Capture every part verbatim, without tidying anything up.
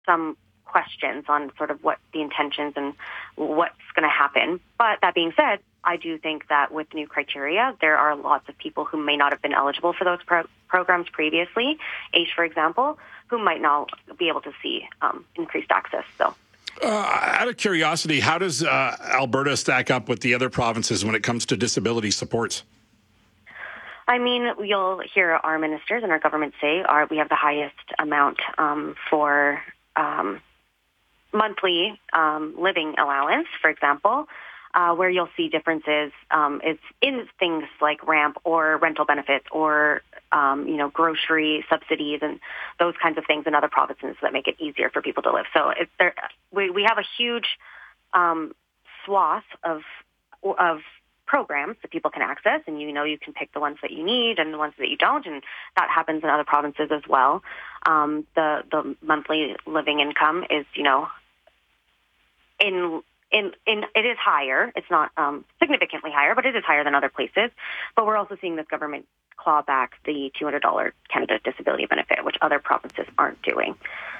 some questions on sort of what the intentions and what's going to happen. But that being said, I do think that with new criteria, there are lots of people who may not have been eligible for those pro- programs previously, A I S H, for example, who might now be able to see um, increased access. So, uh, out of curiosity, how does uh, Alberta stack up with the other provinces when it comes to disability supports? I mean, you'll hear our ministers and our government say our, we have the highest amount um, for um, monthly um, living allowance, for example. Uh, where you'll see differences um, is in things like ramp or rental benefits or, um, you know, grocery subsidies and those kinds of things in other provinces that make it easier for people to live. So it's there, we, we have a huge um, swath of of programs that people can access, and you know you can pick the ones that you need and the ones that you don't, and that happens in other provinces as well. Um, the the monthly living income is, you know, in In, in, it is higher. It's not um, significantly higher, but it is higher than other places. But we're also seeing this government claw back the two hundred dollars Canada Disability Benefit, which other provinces aren't doing.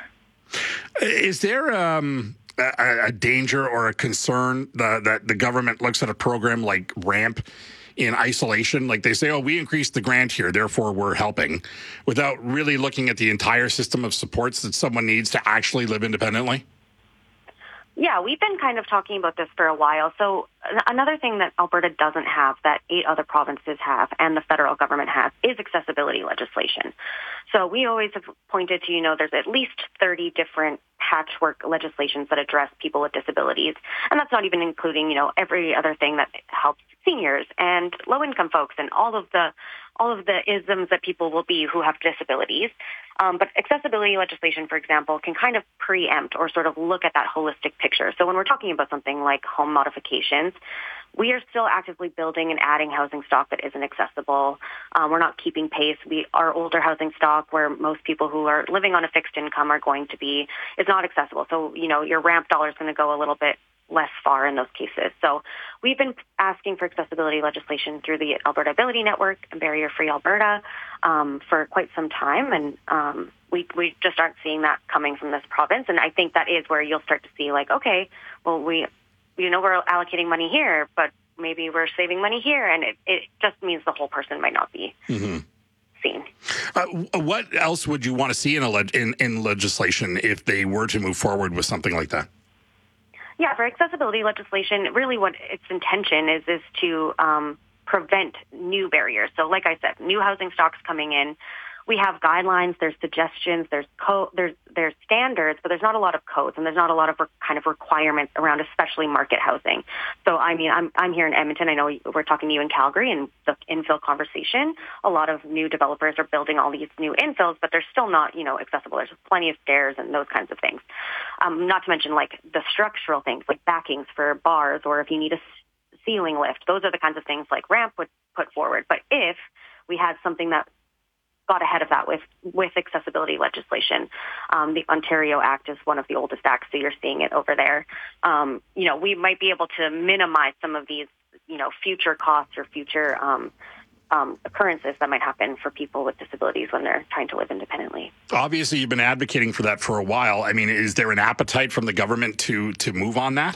Is there um, a, a danger or a concern that, that the government looks at a program like RAMP in isolation? Like they say, oh, we increased the grant here, therefore we're helping, without really looking at the entire system of supports that someone needs to actually live independently? Yeah, we've been kind of talking about this for a while. So another thing that Alberta doesn't have that eight other provinces have and the federal government has is accessibility legislation. So we always have pointed to, you know, there's at least thirty different patchwork legislations that address people with disabilities. And that's not even including, you know, every other thing that helps seniors and low-income folks and all of the all of the isms that people will be who have disabilities. Um, but accessibility legislation, for example, can kind of preempt or sort of look at that holistic picture. So when we're talking about something like home modifications, we are still actively building and adding housing stock that isn't accessible. Um, we're not keeping pace. We Our older housing stock, where most people who are living on a fixed income are going to be, is not accessible. So, you know, your ramp dollar is going to go a little bit less far in those cases. So we've been asking for accessibility legislation through the Alberta Ability Network and Barrier Free Alberta um, for quite some time, and um, we we just aren't seeing that coming from this province. And I think that is where you'll start to see, like, okay, well, we, you know, we're allocating money here, but maybe we're saving money here, and it, it just means the whole person might not be mm-hmm. seen. Uh, what else would you want to see in, a leg- in in legislation if they were to move forward with something like that? Yeah, for accessibility legislation, really what its intention is is to um, prevent new barriers. So like I said, new housing stocks coming in. We have guidelines, there's suggestions, there's co- there's there's standards, but there's not a lot of codes and there's not a lot of re- kind of requirements around especially market housing. So I mean, I'm I'm here in Edmonton. I know we're talking to you in Calgary and the infill conversation. A lot of new developers are building all these new infills, but they're still not, you know, accessible. There's plenty of stairs and those kinds of things. Um, not to mention like the structural things like backings for bars, or if you need a ceiling lift. Those are the kinds of things like RAMP would put forward. But if we had something that got ahead of that with, with accessibility legislation. Um, the Ontario Act is one of the oldest acts, so you're seeing it over there. Um, you know, we might be able to minimize some of these, you know, future costs or future um, um, occurrences that might happen for people with disabilities when they're trying to live independently. Obviously, you've been advocating for that for a while. I mean, is there an appetite from the government to to move on that?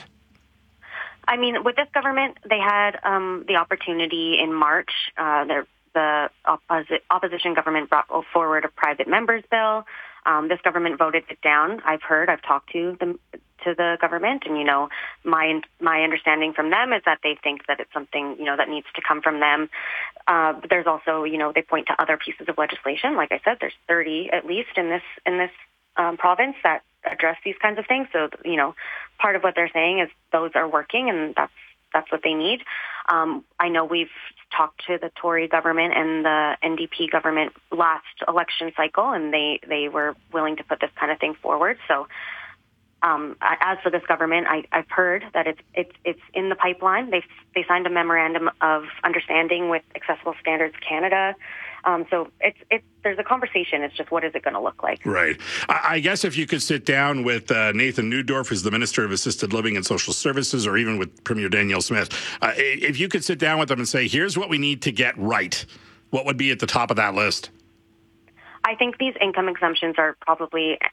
I mean, with this government, they had um, the opportunity in March. Uh, they're The opposi- opposition government brought forward a private members bill. Um, this government voted it down. I've heard, I've talked to the to the government, and you know, my my understanding from them is that they think that it's something, you know, that needs to come from them. Uh, but there's also, you know, they point to other pieces of legislation. Like I said, there's thirty at least in this in this um, province that address these kinds of things. So you know, part of what they're saying is those are working, and that's. That's what they need. Um, I know we've talked to the Tory government and the N D P government last election cycle, and they, they were willing to put this kind of thing forward. So um, as for this government, I, I've heard that it's it's it's in the pipeline. They they signed a memorandum of understanding with Accessible Standards Canada. Um, so it's it's there's a conversation. It's just what is it going to look like? Right. I, I guess if you could sit down with uh, Nathan Neudorf, who's the Minister of Assisted Living and Social Services, or even with Premier Danielle Smith, uh, if you could sit down with them and say, here's what we need to get right, what would be at the top of that list? I think these income exemptions are probably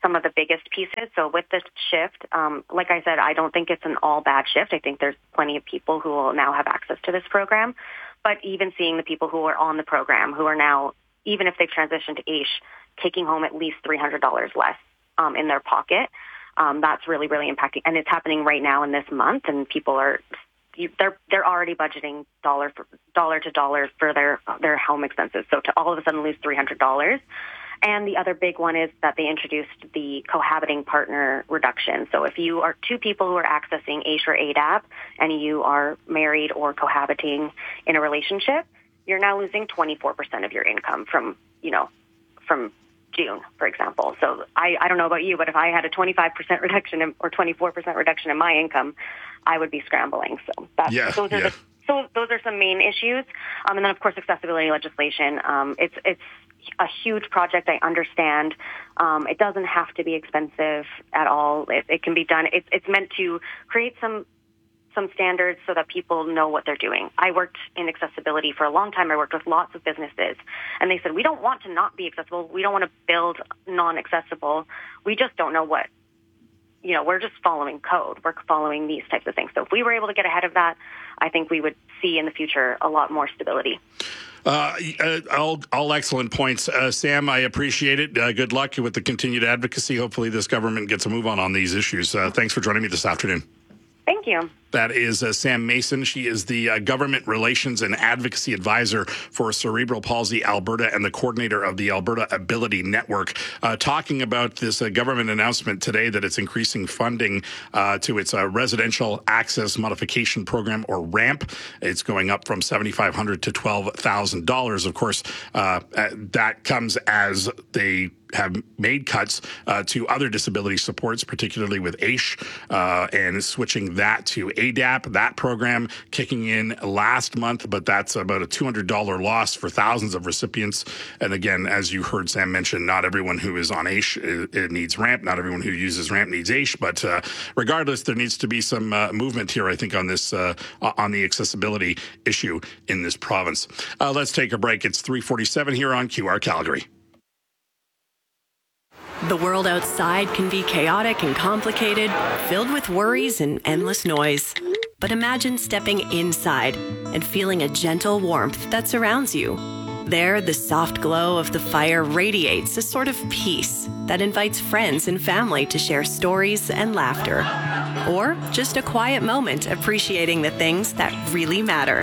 some of the biggest pieces. So with this shift, um, like I said, I don't think it's an all bad shift. I think there's plenty of people who will now have access to this program. But even seeing the people who are on the program who are now, even if they've transitioned to A I S H, taking home at least three hundred dollars less um, in their pocket, um, that's really, really impacting. And it's happening right now in this month, and people are they're they're already budgeting dollar for, dollar to dollar for their their home expenses. So to all of a sudden lose three hundred dollars. And the other big one is that they introduced the cohabiting partner reduction. So if you are two people who are accessing A I S H or A D A P and you are married or cohabiting in a relationship, you're now losing twenty-four percent of your income from, you know, from June, for example. So I, I don't know about you, but if I had a twenty-five percent reduction in, or twenty-four percent reduction in my income, I would be scrambling. So that's, yeah, those are yeah. the so those are some main issues. Um, and then, of course, accessibility legislation. Um, it's it's a huge project. I understand. Um, it doesn't have to be expensive at all. It, it can be done. It's it's meant to create some some standards so that people know what they're doing. I worked in accessibility for a long time. I worked with lots of businesses, and they said, we don't want to not be accessible. We don't want to build non-accessible. We just don't know what, you know, we're just following code. We're following these types of things. So if we were able to get ahead of that, I think we would see in the future a lot more stability. Uh, uh, all, all excellent points. Uh, Sam, I appreciate it. Uh, good luck with the continued advocacy. Hopefully this government gets a move on on these issues. Uh, thanks for joining me this afternoon. Thank you. That is uh, Sam Mason. She is the uh, Government Relations and Advocacy Advisor for Cerebral Palsy Alberta and the coordinator of the Alberta Ability Network, uh, talking about this uh, government announcement today that it's increasing funding uh, to its uh, Residential Access Modification Program, or RAMP. It's going up from seven thousand five hundred dollars to twelve thousand dollars. Of course, uh, that comes as they have made cuts uh, to other disability supports, particularly with A I S H, uh, and switching that to A D A P. That program kicking in last month, but that's about a two hundred dollars loss for thousands of recipients. And again, as you heard Sam mention, not everyone who is on A I S H it, it needs RAMP. Not everyone who uses RAMP needs A I S H. But uh, regardless, there needs to be some uh, movement here, I think, on this uh, on the accessibility issue in this province. Uh, let's take a break. It's three forty-seven here on Q R Calgary. The world outside can be chaotic and complicated, filled with worries and endless noise. But imagine stepping inside and feeling a gentle warmth that surrounds you. There, the soft glow of the fire radiates a sort of peace that invites friends and family to share stories and laughter. Or just a quiet moment appreciating the things that really matter.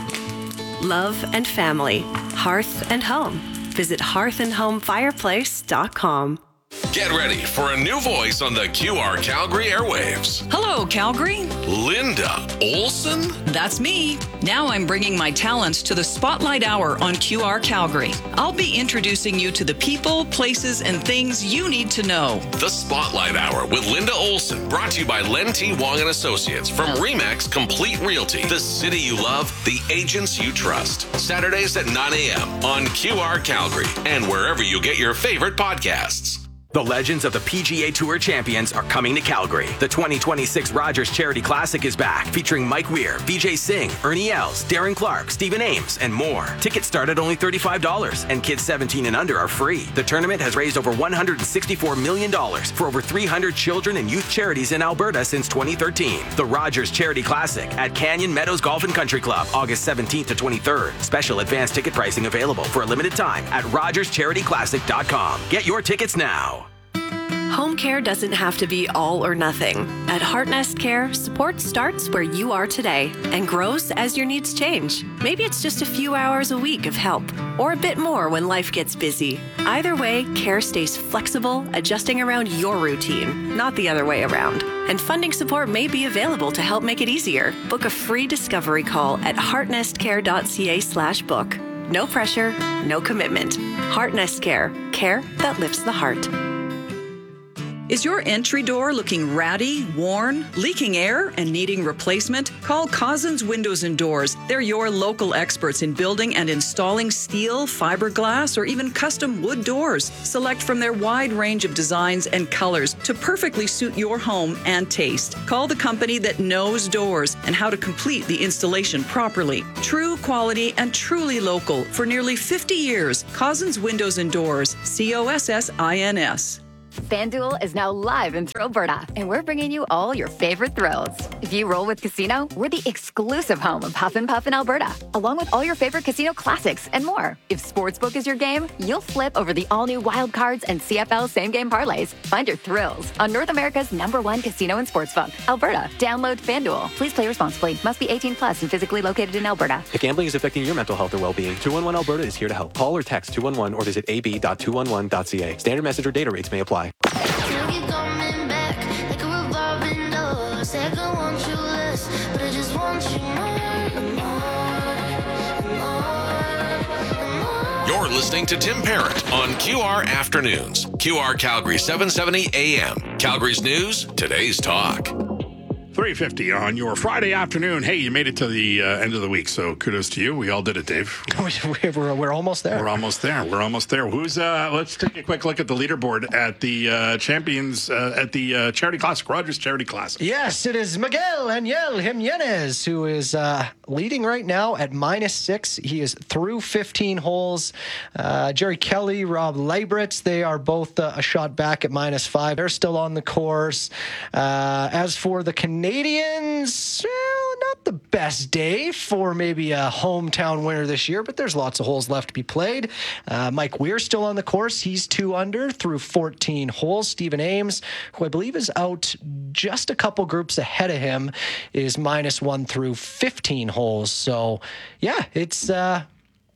Love and family, hearth and home. Visit hearth and home fireplace dot com. Get ready for a new voice on the Q R Calgary airwaves. Hello, Calgary. Linda Olson? That's me. Now I'm bringing my talents to the Spotlight Hour on Q R Calgary. I'll be introducing you to the people, places, and things you need to know. The Spotlight Hour with Linda Olson, brought to you by Len T. Wong and Associates from Remax Complete Realty. The city you love, the agents you trust. Saturdays at nine a.m. on Q R Calgary and wherever you get your favorite podcasts. The legends of the P G A Tour champions are coming to Calgary. The twenty twenty-six Rogers Charity Classic is back, featuring Mike Weir, Vijay Singh, Ernie Els, Darren Clark, Stephen Ames, and more. Tickets start at only thirty-five dollars, and kids seventeen and under are free. The tournament has raised over one hundred sixty-four million dollars for over three hundred children and youth charities in Alberta since twenty thirteen. The Rogers Charity Classic at Canyon Meadows Golf and Country Club, August seventeenth to twenty-third. Special advance ticket pricing available for a limited time at rogers charity classic dot com. Get your tickets now. Home care doesn't have to be all or nothing. At Heartnest Care, support starts where you are today and grows as your needs change. Maybe it's just a few hours a week of help, or a bit more when life gets busy. Either way, care stays flexible, adjusting around your routine, not the other way around. And funding support may be available to help make it easier. Book a free discovery call at heartnestcare dot c a slash book. No pressure, no commitment. Heartnest Care, care that lifts the heart. Is your entry door looking ratty, worn, leaking air, and needing replacement? Call Cousins Windows and Doors. They're your local experts in building and installing steel, fiberglass, or even custom wood doors. Select from their wide range of designs and colors to perfectly suit your home and taste. Call the company that knows doors and how to complete the installation properly. True quality and truly local for nearly fifty years. Cousins Windows and Doors, C O S S I N S. FanDuel is now live in Alberta, and we're bringing you all your favorite thrills. If you roll with Casino, we're the exclusive home of Huff and Puff in Alberta, along with all your favorite casino classics and more. If Sportsbook is your game, you'll flip over the all-new Wild Cards and C F L same-game parlays. Find your thrills on North America's number one casino and sportsbook, Alberta. Download FanDuel. Please play responsibly. Must be eighteen plus and physically located in Alberta. If gambling is affecting your mental health or well-being, two one one Alberta is here to help. Call or text two one one or visit a b dot two one one dot c a. Standard message or data rates may apply. You're listening to Tim Parent on Q R Afternoons. Q R Calgary seven seventy A M. Calgary's news, today's talk. three fifty on your Friday afternoon. Hey, you made it to the uh, end of the week, so kudos to you. We all did it, Dave. we're, we're almost there. We're almost there. We're almost there. Who's? Uh, let's take a quick look at the leaderboard at the uh, champions uh, at the uh, Charity Classic, Rogers Charity Classic. Yes, it is Miguel Angel Jimenez who is uh, leading right now at minus six. He is through fifteen holes. Uh, Jerry Kelly, Rob Leibritz, they are both uh, a shot back at minus five. They're still on the course. Uh, as for the Canadians, Canadians, well, not the best day for maybe a hometown winner this year, but there's lots of holes left to be played. Uh, Mike Weir still on the course. He's two under through fourteen holes. Stephen Ames, who I believe is out just a couple groups ahead of him, is minus one through fifteen holes. So, yeah, it's... Uh,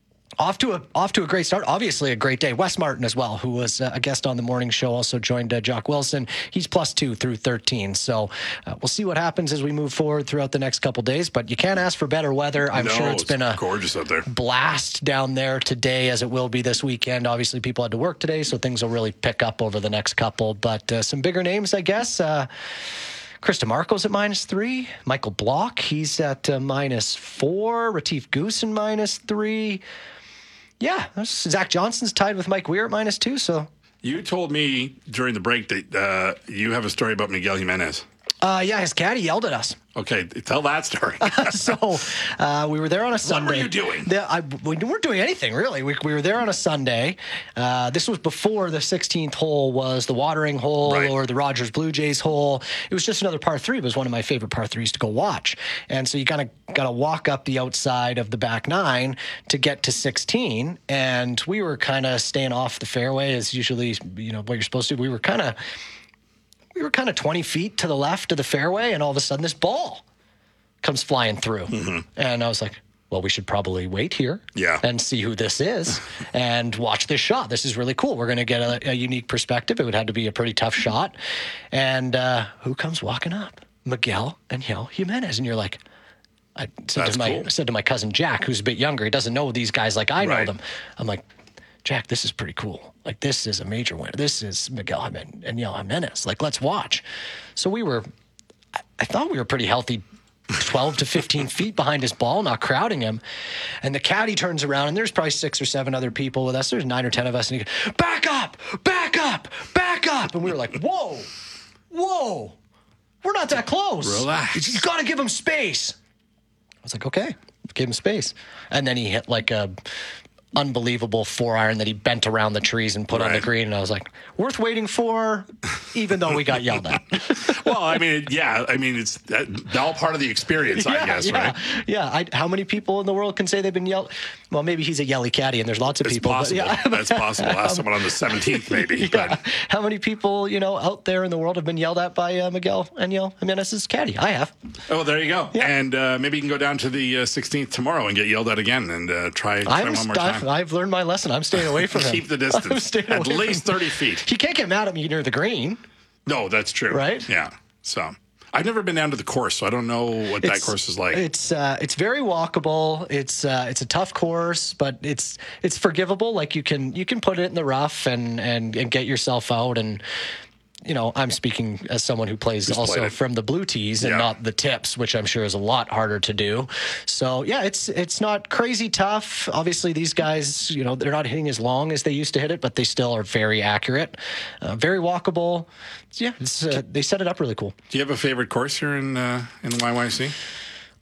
Off to a off to a great start. Obviously, a great day. Wes Martin as well, who was uh, a guest on the morning show, also joined uh, Jock Wilson. He's plus two through thirteen. So uh, we'll see what happens as we move forward throughout the next couple days. But you can't ask for better weather. I'm no, sure it's, it's been a gorgeous out there. Blast down there today, as it will be this weekend. Obviously, people had to work today, so things will really pick up over the next couple. But uh, some bigger names, I guess. Uh, Chris DeMarco's at minus three. Michael Block, he's at uh, minus four. Retief Goosen minus three. Yeah, Zach Johnson's tied with Mike Weir at minus two. So you told me during the break that uh, you have a story about Miguel Jimenez. Uh, yeah, his caddy yelled at us. Okay, tell that story. so uh, we were there on a Sunday. What were you doing? The, I, we weren't doing anything, really. We, we were there on a Sunday. Uh, this was before the sixteenth hole was the watering hole right. or the Rogers Blue Jays hole. It was just another par three. It was one of my favorite par threes to go watch. And so you kind of got to walk up the outside of the back nine to get to sixteen. And we were kind of staying off the fairway, as usually, you know, what you're supposed to do. We were kind of... We were kind of twenty feet to the left of the fairway, and all of a sudden this ball comes flying through. Mm-hmm. And I was like, well, we should probably wait here yeah. and see who this is and watch this shot. This is really cool. We're going to get a, a unique perspective. It would have to be a pretty tough shot. And uh, who comes walking up? Miguel Angel Jimenez. And you're like, I said, That's to my, cool. I said to my cousin Jack, who's a bit younger, he doesn't know these guys like I know right. them. I'm like, Jack, this is pretty cool. Like, this is a major winner. This is Miguel Angel Jimenez. Like, let's watch. So we were, I thought we were pretty healthy, twelve to fifteen feet behind his ball, not crowding him. And the caddy turns around, and there's probably six or seven other people with us. There's nine or ten of us. And he goes, back up, back up, back up. And we were like, whoa, whoa, we're not that close. Relax. You got to give him space. I was like, okay, give him space. And then he hit like a unbelievable four iron that he bent around the trees and put right. on the green. And I was like, worth waiting for, even though we got yelled at. Well, I mean, yeah, I mean, it's all part of the experience, yeah, I guess, yeah. right? Yeah. I, how many people in the world can say they've been yelled? Well, maybe he's a yelly caddy and there's lots of it's people. Possible. But, yeah. That's possible. Ask someone on the seventeenth, maybe. Yeah. But. How many people, you know, out there in the world have been yelled at by uh, Miguel Angel Jimenez's caddy? I have. Oh, there you go. Yeah. And uh, maybe you can go down to the uh, sixteenth tomorrow and get yelled at again and uh, try, try I'm, one more time. I've, I've learned my lesson. I'm staying away from him. Keep the distance. At least thirty feet. He can't get mad at me near the green. No, that's true. Right? Yeah. So I've never been down to the course, so I don't know what it's, that course is like. It's uh, it's very walkable. It's uh, it's a tough course, but it's it's forgivable. Like you can you can put it in the rough and and, and get yourself out. And you know, I'm speaking as someone who plays Who's also from the blue tees and yeah. not the tips, which I'm sure is a lot harder to do. So yeah, it's it's not crazy tough. Obviously, these guys, you know, they're not hitting as long as they used to hit it, but they still are very accurate, uh, very walkable. Yeah, it's, uh, they set it up really cool. Do you have a favorite course here in uh, in Y Y C?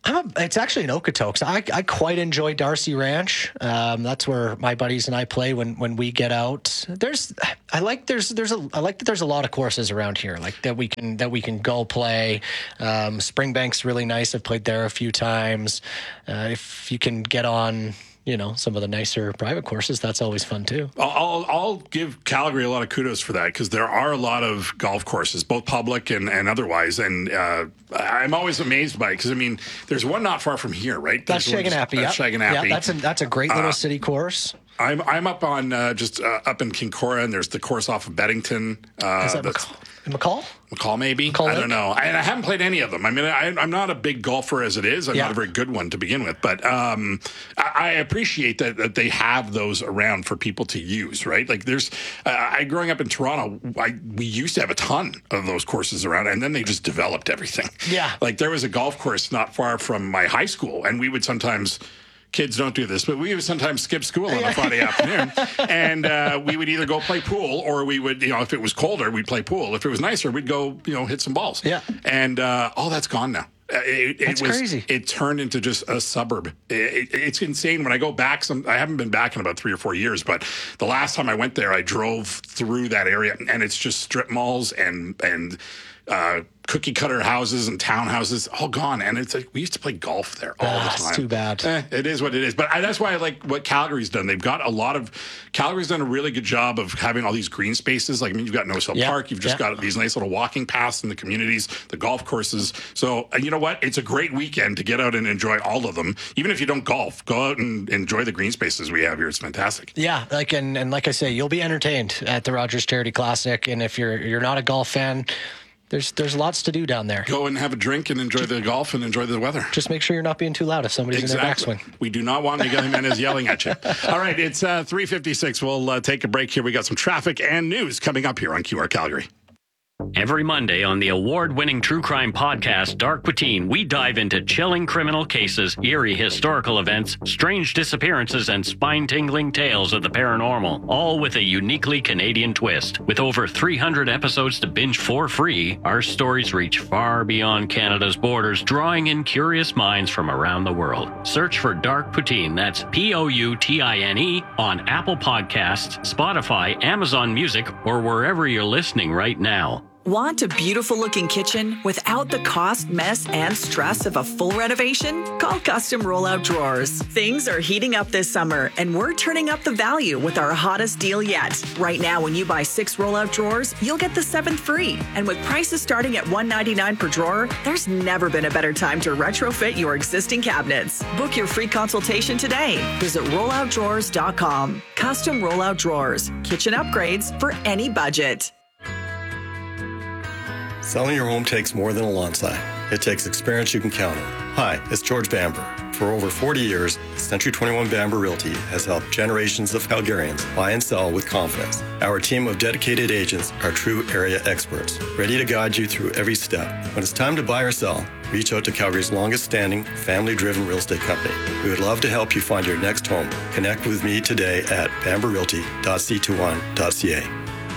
I'm a, it's actually in Okotoks. I, I quite enjoy Darcy Ranch. Um, that's where my buddies and I play when, when we get out. There's, I like there's there's a I like that there's a lot of courses around here, like that we can that we can go play. Um, Springbank's really nice. I've played there a few times. Uh, if you can get on, you know, some of the nicer private courses, that's always fun too. I'll, I'll give Calgary a lot of kudos for that, because there are a lot of golf courses, both public and, and otherwise. And uh, I'm always amazed by it, because, I mean, there's one not far from here, right? That's Shaganappi. That's yeah. Shaganappi. Yeah, that's a, that's a great little uh, city course. I'm I'm up on uh, just uh, up in Kincora, and there's the course off of Beddington. Uh, Is that that's, McCall? McCall? McCall, maybe. McCall I Lake? don't know. I, and I haven't played any of them. I mean, I, I'm not a big golfer as it is. I'm Yeah. not a very good one to begin with. But um, I, I appreciate that, that they have those around for people to use, right? Like there's, uh, I growing up in Toronto, I, we used to have a ton of those courses around, and then they just developed everything. Yeah. Like there was a golf course not far from my high school, and we would sometimes... Kids don't do this, but we would sometimes skip school on a Friday afternoon, and uh, we would either go play pool, or we would, you know, if it was colder, we'd play pool. If it was nicer, we'd go, you know, hit some balls. Yeah. And uh, all that's gone now. Uh, It, it That's was, crazy. It turned into just a suburb. It, it, it's insane. When I go back, some I haven't been back in about three or four years, but the last time I went there, I drove through that area, and it's just strip malls and and. Uh, cookie cutter houses and townhouses all gone, and it's like we used to play golf there all Ah, the it's time. too bad. Eh, it is what it is, but I, that's why I like what Calgary's done. They've got a lot of Calgary's done a really good job of having all these green spaces. Like I mean, you've got Nosehill Yeah, Park, you've just yeah. got these nice little walking paths in the communities, the golf courses. So and you know what? It's a great weekend to get out and enjoy all of them. Even if you don't golf, go out and enjoy the green spaces we have here. It's fantastic. Yeah, like and, and like I say, you'll be entertained at the Rogers Charity Classic, and if you're you're not a golf fan, There's there's lots to do down there. Go and have a drink and enjoy the golf and enjoy the weather. Just make sure you're not being too loud if somebody's Exactly. in their backswing. We do not want Miguel Jimenez yelling at you. All right, it's uh, three fifty-six. We'll uh, take a break here. We got some traffic and news coming up here on Q R Calgary. Every Monday on the award-winning true crime podcast, Dark Poutine, we dive into chilling criminal cases, eerie historical events, strange disappearances, and spine-tingling tales of the paranormal, all with a uniquely Canadian twist. With over three hundred episodes to binge for free, our stories reach far beyond Canada's borders, drawing in curious minds from around the world. Search for Dark Poutine, that's P O U T I N E, on Apple Podcasts, Spotify, Amazon Music, or wherever you're listening right now. Want a beautiful looking kitchen without the cost, mess, and stress of a full renovation? Call Custom Rollout Drawers. Things are heating up this summer, and we're turning up the value with our hottest deal yet. Right now, when you buy six rollout drawers, you'll get the seventh free. And with prices starting at one hundred ninety-nine dollars per drawer, there's never been a better time to retrofit your existing cabinets. Book your free consultation today. Visit rollout drawers dot com. Custom Rollout Drawers. Kitchen upgrades for any budget. Selling your home takes more than a lawn sign. It takes experience you can count on. Hi, it's George Bamber. For over forty years, Century twenty-one Bamber Realty has helped generations of Calgarians buy and sell with confidence. Our team of dedicated agents are true area experts, ready to guide you through every step. When it's time to buy or sell, reach out to Calgary's longest-standing, family-driven real estate company. We would love to help you find your next home. Connect with me today at bamber realty dot c twenty-one dot c a.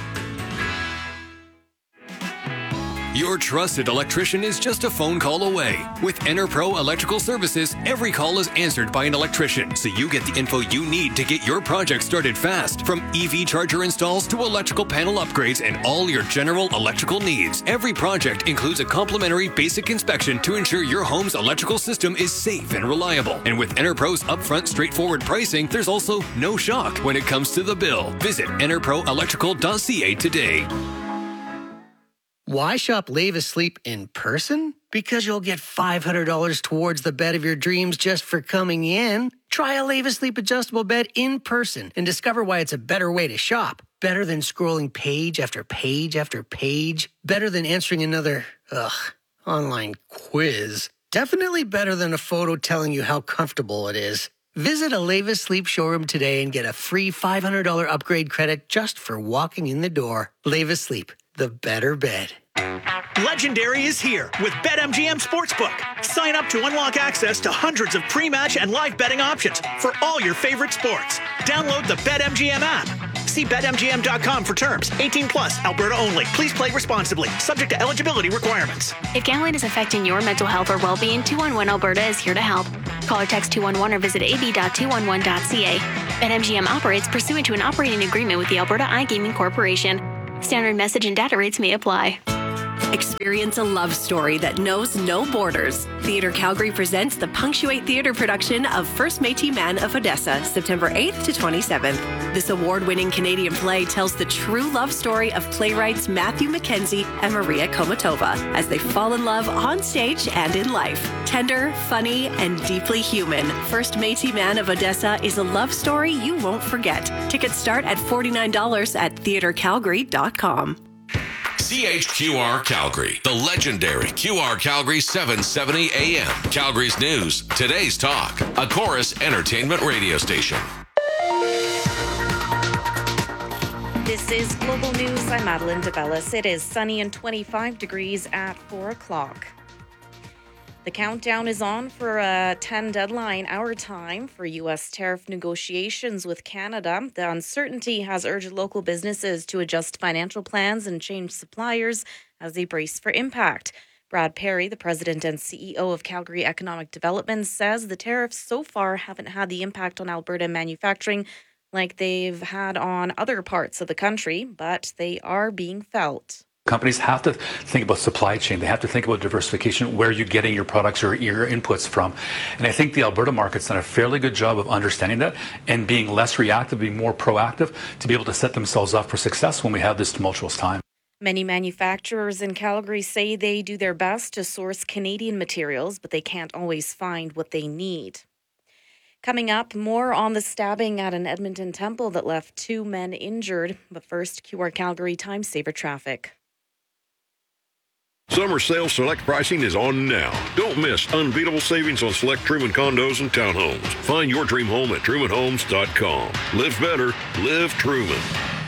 Your trusted electrician is just a phone call away. With EnerPro Electrical Services, every call is answered by an electrician, so you get the info you need to get your project started fast. From E V charger installs to electrical panel upgrades and all your general electrical needs, every project includes a complimentary basic inspection to ensure your home's electrical system is safe and reliable. And with EnerPro's upfront, straightforward pricing, there's also no shock when it comes to the bill. Visit enerpro electrical dot c a today. Why shop Leva Sleep in person? Because you'll get five hundred dollars towards the bed of your dreams just for coming in. Try a Leva Sleep adjustable bed in person and discover why it's a better way to shop. Better than scrolling page after page after page. Better than answering another, ugh, online quiz. Definitely better than a photo telling you how comfortable it is. Visit a Leva Sleep showroom today and get a free five hundred dollars upgrade credit just for walking in the door. Leva Sleep, the better bed. Legendary is here with BetMGM Sportsbook. Sign up to unlock access to hundreds of pre-match and live betting options for all your favorite sports. Download the BetMGM app. See bet M G M dot com for terms. eighteen plus, Alberta only. Please play responsibly. Subject to eligibility requirements. If gambling is affecting your mental health or well-being, two one one Alberta is here to help. Call or text two one one or visit a b dot two one one dot c a. BetMGM operates pursuant to an operating agreement with the Alberta iGaming Corporation. Standard message and data rates may apply. Experience a love story that knows no borders. Theatre Calgary presents the Punctuate Theatre production of First Métis Man of Odessa, September eighth to twenty-seventh. This award-winning Canadian play tells the true love story of playwrights Matthew Mackenzie and Maria Komatova as they fall in love on stage and in life. Tender, funny, and deeply human, First Métis Man of Odessa is a love story you won't forget. Tickets start at forty-nine dollars at theatre calgary dot com. C H Q R Calgary, the legendary Q R Calgary seven seventy A M. Calgary's news, today's talk, a Chorus Entertainment radio station. This is Global News. I'm Madeline DeBellis. It is sunny and twenty-five degrees at four o'clock. The countdown is on for a ten deadline hour time for U S tariff negotiations with Canada. The uncertainty has urged local businesses to adjust financial plans and change suppliers as they brace for impact. Brad Perry, the president and C E O of Calgary Economic Development, says the tariffs so far haven't had the impact on Alberta manufacturing like they've had on other parts of the country, but they are being felt. Companies have to think about supply chain. They have to think about diversification, where you're getting your products or your inputs from. And I think the Alberta market's done a fairly good job of understanding that and being less reactive, being more proactive to be able to set themselves up for success when we have this tumultuous time. Many manufacturers in Calgary say they do their best to source Canadian materials, but they can't always find what they need. Coming up, more on the stabbing at an Edmonton temple that left two men injured. But first, Q R Calgary Time Saver Traffic. Summer sale select pricing is on now. Don't miss unbeatable savings on select Truman condos and townhomes. Find your dream home at truman homes dot com. Live better, live Truman.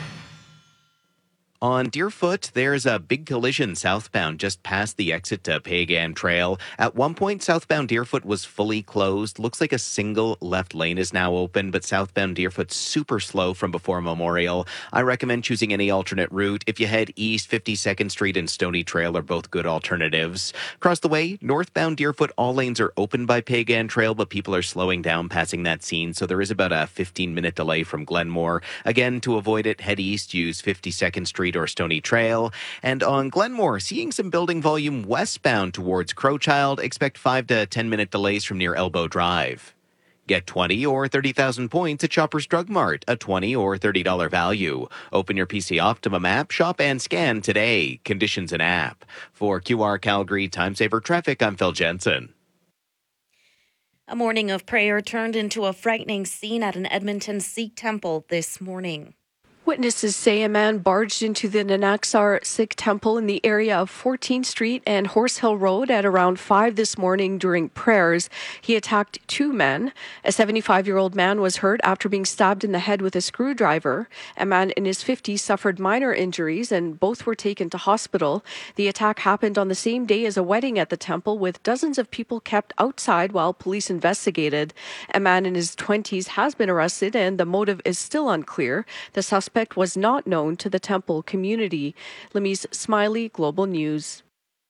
On Deerfoot, there's a big collision southbound just past the exit to Pagan Trail. At one point, southbound Deerfoot was fully closed. Looks like a single left lane is now open, but southbound Deerfoot's super slow from before Memorial. I recommend choosing any alternate route. If you head east, fifty-second Street and Stony Trail are both good alternatives. Across the way, northbound Deerfoot, all lanes are open by Pagan Trail, but people are slowing down passing that scene, so there is about a fifteen-minute delay from Glenmore. Again, to avoid it, head east, use fifty-second Street or Stony Trail. And on Glenmore, seeing some building volume westbound towards Crowchild, expect five to ten minute delays from near Elbow Drive. Get twenty or thirty thousand points at Shoppers Drug Mart, a twenty or thirty dollars value. Open your P C Optimum app, shop and scan today. Conditions and app. For Q R Calgary Time Saver Traffic, I'm Phil Jensen. A morning of prayer turned into a frightening scene at an Edmonton Sikh temple this morning. Witnesses say a man barged into the Nanaksar Sikh temple in the area of fourteenth Street and Horse Hill Road at around five this morning during prayers. He attacked two men. A seventy-five-year-old man was hurt after being stabbed in the head with a screwdriver. A man in his fifties suffered minor injuries and both were taken to hospital. The attack happened on the same day as a wedding at the temple, with dozens of people kept outside while police investigated. A man in his twenties has been arrested and the motive is still unclear. The suspect was not known to the temple community. Lemise Smiley, Global News.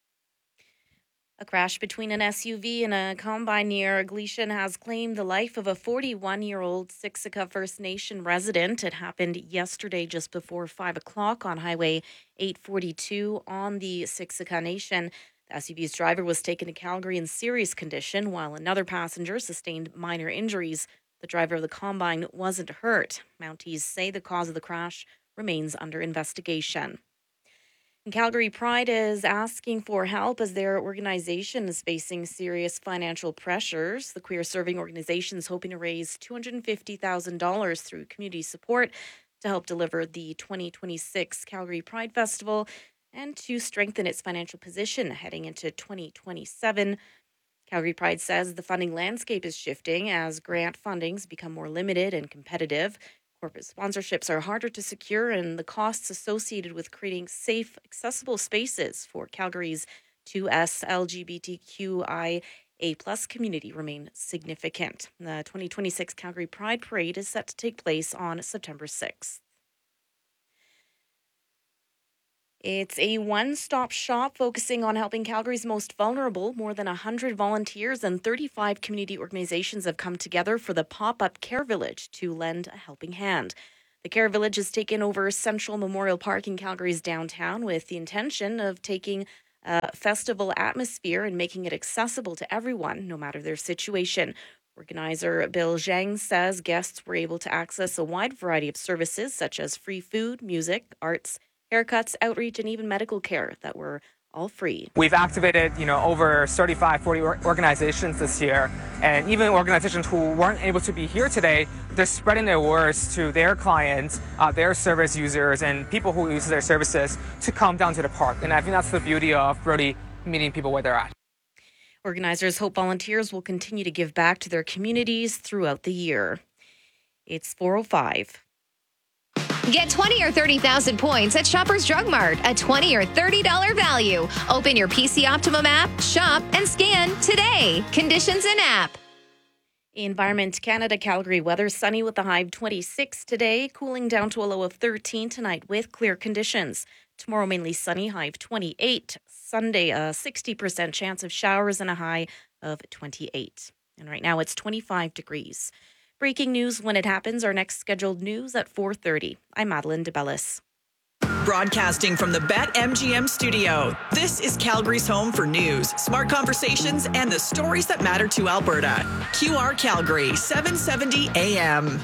A crash between an S U V and a combine near Gleason has claimed the life of a forty-one-year-old Siksika First Nation resident. It happened yesterday just before five o'clock on Highway eight forty-two on the Siksika Nation. The S U V's driver was taken to Calgary in serious condition, while another passenger sustained minor injuries. The driver of the combine wasn't hurt. Mounties say the cause of the crash remains under investigation. And Calgary Pride is asking for help as their organization is facing serious financial pressures. The queer-serving organization is hoping to raise two hundred fifty thousand dollars through community support to help deliver the twenty twenty-six Calgary Pride Festival and to strengthen its financial position heading into twenty twenty-seven. Calgary Pride says the funding landscape is shifting as grant fundings become more limited and competitive. Corporate sponsorships are harder to secure, and the costs associated with creating safe, accessible spaces for Calgary's two S L G B T Q I A plus community remain significant. The twenty twenty-six Calgary Pride Parade is set to take place on September sixth. It's a one-stop shop focusing on helping Calgary's most vulnerable. More than one hundred volunteers and thirty-five community organizations have come together for the pop-up Care Village to lend a helping hand. The Care Village has taken over Central Memorial Park in Calgary's downtown with the intention of taking a festival atmosphere and making it accessible to everyone, no matter their situation. Organizer Bill Zhang says guests were able to access a wide variety of services such as free food, music, arts, haircuts, outreach, and even medical care that were all free. We've activated, you know, over thirty-five, forty organizations this year, and even organizations who weren't able to be here today, they're spreading their words to their clients, uh, their service users, and people who use their services to come down to the park. And I think that's the beauty of really meeting people where they're at. Organizers hope volunteers will continue to give back to their communities throughout the year. It's four oh five. Get twenty or thirty thousand points at Shoppers Drug Mart, a twenty or thirty dollars value. Open your P C Optimum app, shop, and scan today. Conditions in app. Environment Canada Calgary weather, sunny with a high of twenty-six today, cooling down to a low of thirteen tonight with clear conditions. Tomorrow mainly sunny, high of twenty-eight. Sunday, a sixty percent chance of showers and a high of twenty-eight. And right now it's twenty-five degrees. Breaking news when it happens. Our next scheduled news at four thirty. I'm Madeline DeBellis. Broadcasting from the BetMGM studio, this is Calgary's home for news, smart conversations, and the stories that matter to Alberta. Q R Calgary, seven seventy A M.